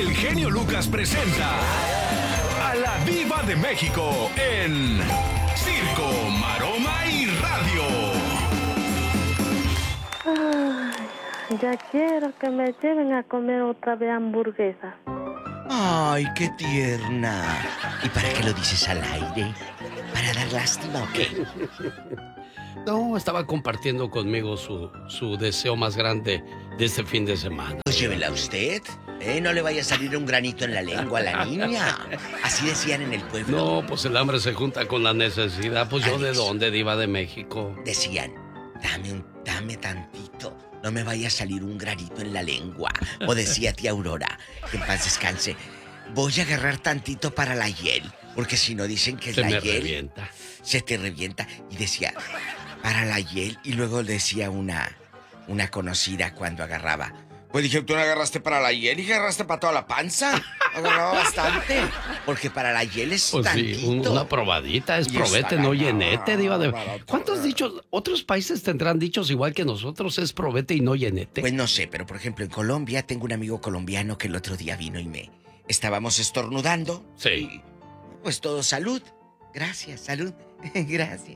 el genio Lucas presenta a la Diva de México en Circo, Maroma y Radio. Ay, ya quiero que me lleven a comer otra vez hamburguesa. Ay, qué tierna. ¿Y para qué lo dices al aire? ¿Para dar lástima o qué? No, estaba compartiendo conmigo su deseo más grande de este fin de semana. Pues llévela usted. No le vaya a salir un granito en la lengua a la niña. Así decían en el pueblo. No, pues el hambre se junta con la necesidad. Pues yo, ¿de dónde, Diva de México? Decían, dame tantito. No me vaya a salir un granito en la lengua. O decía tía Aurora, que en paz descanse, voy a agarrar tantito para la hiel. Porque si no dicen que se la me hiel revienta. Se te revienta. Y decía, para la hiel. Y luego decía una conocida cuando agarraba. Pues dije, ¿tú no agarraste para la hiel y agarraste para toda la panza? Agarraba bastante. Porque para la hiel es pues tantito. Sí, una probadita, es probete, no llenete, Diva de... ¿Cuántos dichos, otros países tendrán dichos igual que nosotros, es probete y no llenete? Pues no sé, pero por ejemplo en Colombia tengo un amigo colombiano que el otro día vino y estábamos estornudando. Sí. Y, pues todo salud. Gracias, salud. Gracias.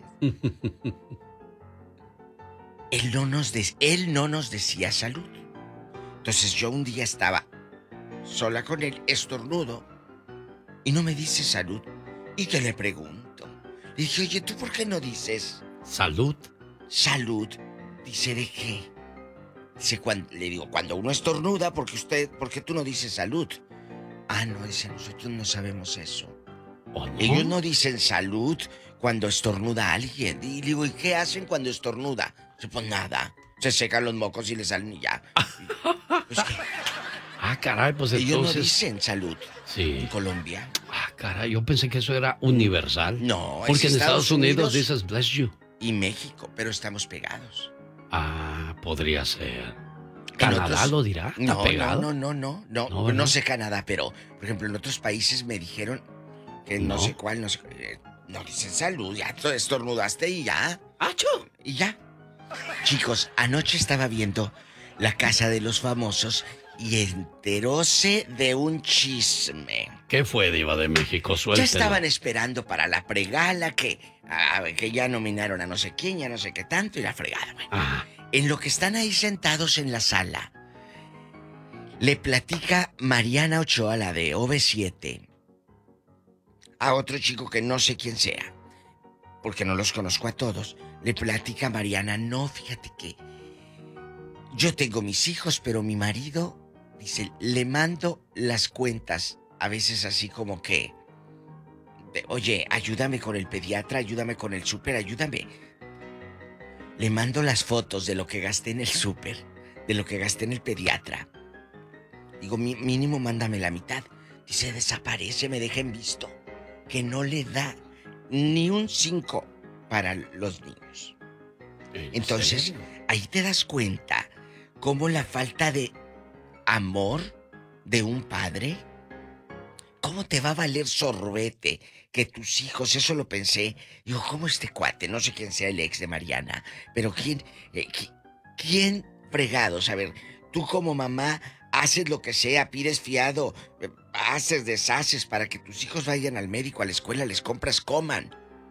Él no nos decía salud. Entonces yo un día estaba sola con él, estornudo, y no me dice salud. Y que le pregunto. Le dije, oye, ¿tú por qué no dices salud? Salud. Dice, ¿de qué? Dice, le digo, cuando uno estornuda, ¿por qué tú no dices salud? Ah, no, dice, nosotros no sabemos eso. ¿Oh, no? Ellos no dicen salud cuando estornuda alguien. Y le digo, ¿y qué hacen cuando estornuda? Dice, pues nada, se secan los mocos y le salen y ya. Pues, ah, caray, pues ellos entonces... no dicen salud. Sí. En Colombia. Ah, caray, yo pensé que eso era universal. No, porque en Estados Unidos dices bless you. Y México, pero estamos pegados. Ah, podría ser. ¿Canadá lo dirá? ¿Está no, pegado? No sé Canadá, pero por ejemplo en otros países me dijeron que no sé cuál, no dicen salud, ya estornudaste y ya. ¡Acho! Y ya. Chicos, anoche estaba viendo La Casa de los Famosos y enteróse de un chisme. ¿Qué fue, Diva de México? Suéltelo. Ya estaban esperando para la pregala que ya nominaron a no sé quién, ya no sé qué tanto y la fregada. Bueno. En lo que están ahí sentados en la sala, le platica Mariana Ochoa, la de OV7, a otro chico que no sé quién sea, porque no los conozco a todos. Le platica a Mariana, no, fíjate que yo tengo mis hijos, pero mi marido, dice, le mando las cuentas, a veces así como que, oye, ayúdame con el pediatra, ayúdame con el súper, ayúdame. Le mando las fotos de lo que gasté en el súper, de lo que gasté en el pediatra. Digo, mínimo mándame la mitad. Dice, desaparece, me deja en visto. Que no le da ni un 5 para los niños. Entonces, ahí te das cuenta cómo la falta de amor de un padre, cómo te va a valer sorbete que tus hijos, eso lo pensé. Digo, ¿cómo este cuate? No sé quién sea el ex de Mariana, pero ¿quién fregados? A ver, tú como mamá haces lo que sea, pides fiado, haces, deshaces para que tus hijos vayan al médico, a la escuela, les compras, coman.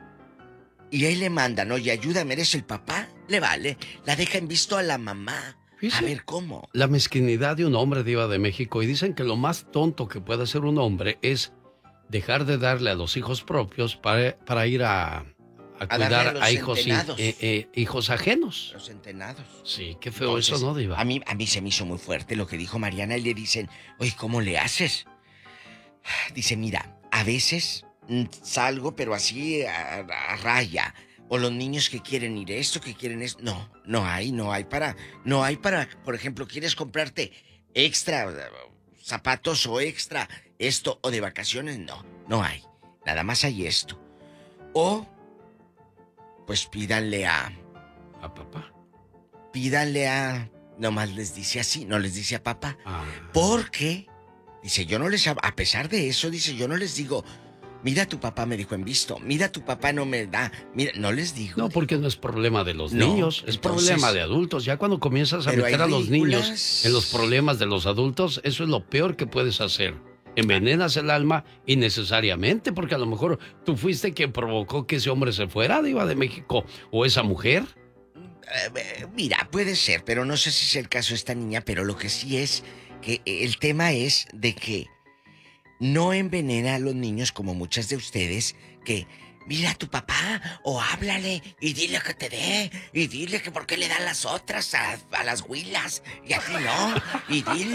Y ahí le mandan, oye, ayúdame, eres el papá. Le vale, la deja en visto a la mamá. Fíjese, a ver, ¿cómo? La mezquinidad de un hombre, Diva de México. Y dicen que lo más tonto que puede hacer un hombre es dejar de darle a los hijos propios para ir a cuidar a hijos ajenos. Los centenados. Sí, qué feo. Entonces, eso, ¿no, Diva? A mí se me hizo muy fuerte lo que dijo Mariana y le dicen, oye, ¿cómo le haces? Dice, mira, a veces salgo, pero así a raya. O los niños que quieren ir esto, que quieren esto. No hay para, por ejemplo, ¿quieres comprarte extra zapatos o extra esto o de vacaciones? No hay. Nada más hay esto. O, pues pídanle a papá. Pídanle a... Nomás les dice así, no les dice a papá. Porque, dice, yo no les... A pesar de eso, dice, yo no les digo, Mira, tu papá me dijo en visto. Mira, tu papá no me da. Mira, no les digo. No, porque no es problema de los niños, es problema de adultos. Ya cuando comienzas a meter a los niños en los problemas de los adultos, eso es lo peor que puedes hacer. Envenenas el alma innecesariamente, porque a lo mejor tú fuiste quien provocó que ese hombre se fuera, Diva de México, o esa mujer. Mira, puede ser, pero no sé si es el caso de esta niña, pero lo que sí es que el tema es de que no envenena a los niños como muchas de ustedes que mira a tu papá o háblale y dile que te dé y dile que por qué le dan las otras a las huilas y a ti no y dile